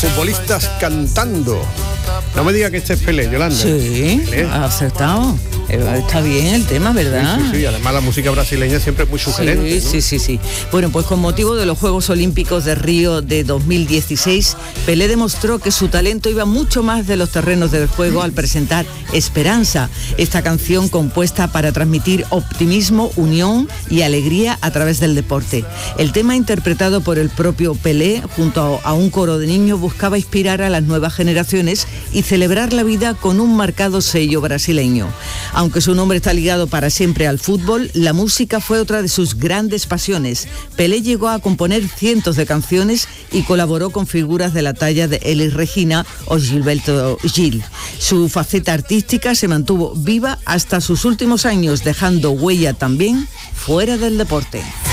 futbolistas cantando. No me diga que este es Pelé, Yolanda. Sí, Pelé. ha acertado. Está bien el tema, ¿verdad? Sí, además la música brasileña siempre es muy sugerente. Sí. Bueno, pues con motivo de los Juegos Olímpicos de Río de 2016, Pelé demostró que su talento iba mucho más de los terrenos del juego al presentar Esperanza, esta canción compuesta para transmitir optimismo, unión y alegría a través del deporte. El tema, interpretado por el propio Pelé junto a un coro de niños, buscaba inspirar a las nuevas generaciones y celebrar la vida con un marcado sello brasileño. Aunque su nombre está ligado para siempre al fútbol, la música fue otra de sus grandes pasiones. Pelé llegó a componer cientos de canciones y colaboró con figuras de la talla de Elis Regina o Gilberto Gil. Su faceta artística se mantuvo viva hasta sus últimos años, dejando huella también fuera del deporte.